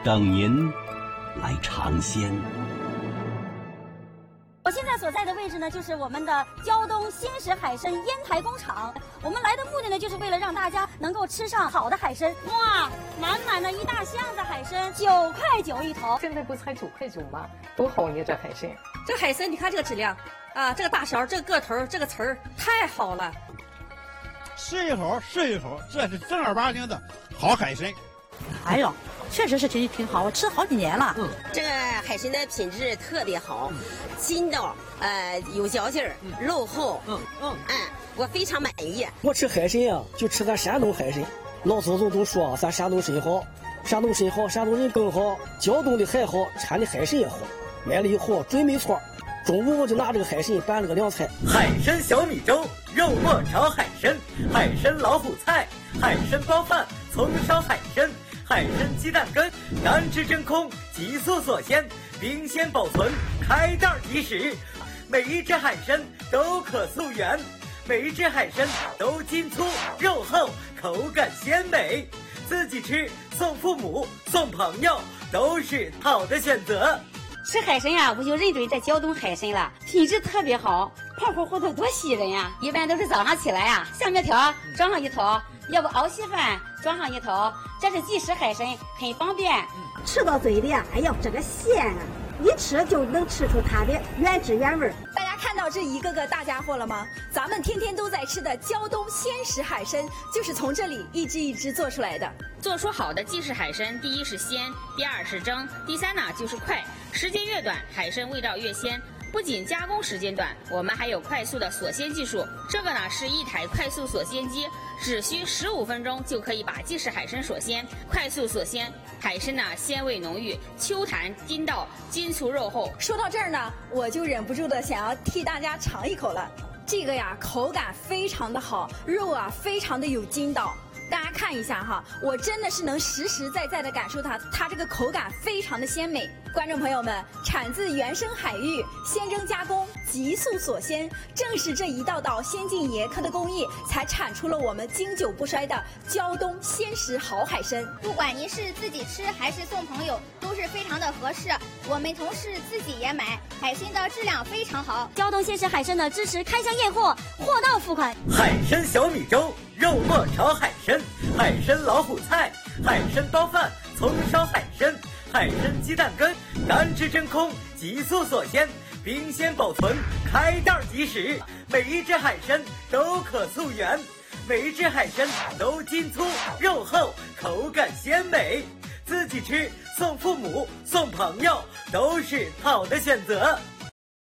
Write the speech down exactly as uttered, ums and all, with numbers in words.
等您来尝鲜。 我现在所在的位置呢，就是我们的胶东鲜食海参烟台工厂。我们来的目的呢，就是为了让大家能够吃上好的海参。哇，满满的一大箱子海参，九块九一头。 现在不才九块九吗？多好呢，这海参。 这海参，你看这个质量啊，这个大小，这个个头，这个词儿太好了。 吃一口是一口，这是正儿八经的好海参。 哎呦，确实是挺挺好，我吃了好几年了。 嗯，这个海参的品质特别好，筋道，呃，有嚼劲儿，肉厚。嗯嗯嗯，我非常满意。 我吃海参呀、啊，就吃咱山东海参。老祖宗都说咱山东参好，山东参好，山东人更好，胶东的还好，产的海参也好。买了以后准没错，中午我就拿这个海参拌了个凉菜。 海参小米粥，肉末炒海参，海参老虎菜，海参包饭，葱烧海参。海参鸡蛋羹，干汁真空，急速锁鲜，冰鲜保存，开袋即食。每一只海参都可溯源，每一只海参都筋粗肉厚，口感鲜美。自己吃、送父母、送朋友都是好的选择。 吃海参呀、啊，我就认准这胶东海参了，品质特别好，泡乎乎的多吸人呀！一般都是早上起来呀、啊，下面条装上一头，要不熬稀饭装上一头，这是即食海参，很方便。 吃到嘴里啊，哎呦，这个鲜啊！一吃就能吃出它的原汁原味。 大家看到这一个个大家伙了吗？咱们天天都在吃的胶东鲜食海参，就是从这里一只一只做出来的。 做出好的即食海参，第一是鲜，第二是蒸，第三呢就是快。时间越短，海参味道越鲜。不仅加工时间短，我们还有快速的锁鲜技术。这个呢是一台快速锁鲜机，只需十五分钟就可以把即食海参锁鲜。快速锁鲜，海参呢鲜味浓郁，秋弹筋道，筋粗肉厚。 说到这儿呢，我就忍不住的想要替大家尝一口了。这个呀，口感非常的好，肉啊非常的有筋道。大家看一下哈，我真的是能实实在在的感受它，它这个口感非常的鲜美。观众朋友们，产自原生海域，鲜蒸加工，急速锁鲜，正是这一道道先进严苛的工艺，才产出了我们经久不衰的胶东鲜食好海参。 不管您是自己吃还是送朋友，都是非常的合适。我们同事自己也买，海参的质量非常好。 胶东鲜食海参呢，支持开箱验货，货到付款。 海参小米粥，肉末炒海参，海参老虎菜，海参包饭，葱烧海参，海参鸡蛋羹，干汁真空，急速锁鲜，冰鲜保存，开袋即食。每一只海参都可溯源，每一只海参都筋粗肉厚，口感鲜美。自己吃、送父母、送朋友都是好的选择。